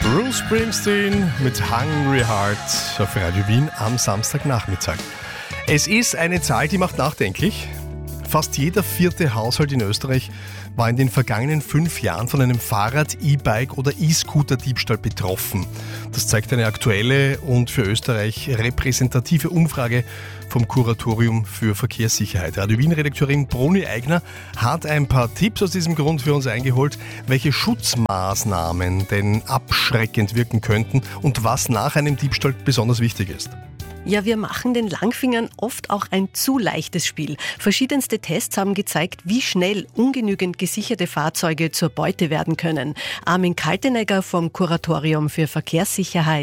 Bruce Springsteen mit Hungry Heart auf Radio Wien am Samstagnachmittag. Es ist eine Zahl, die macht nachdenklich. Fast jeder 4. Haushalt in Österreich war in den vergangenen 5 Jahren von einem Fahrrad, E-Bike oder E-Scooter-Diebstahl betroffen. Das zeigt eine aktuelle und für Österreich repräsentative Umfrage vom Kuratorium für Verkehrssicherheit. Radio Wien-Redakteurin Bruni Eigner hat ein paar Tipps aus diesem Grund für uns eingeholt, welche Schutzmaßnahmen denn abschreckend wirken könnten und was nach einem Diebstahl besonders wichtig ist. Ja, wir machen den Langfingern oft auch ein zu leichtes Spiel. Verschiedenste Tests haben gezeigt, wie schnell ungenügend gesicherte Fahrzeuge zur Beute werden können. Armin Kaltenegger vom Kuratorium für Verkehrssicherheit.